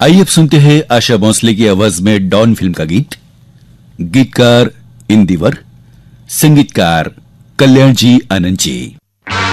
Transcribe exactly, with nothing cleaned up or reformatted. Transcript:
आइए अब सुनते हैं आशा भोसले की आवाज में डॉन फिल्म का गीत। गीतकार इंदिवर, संगीतकार कल्याण जी आनंद जी।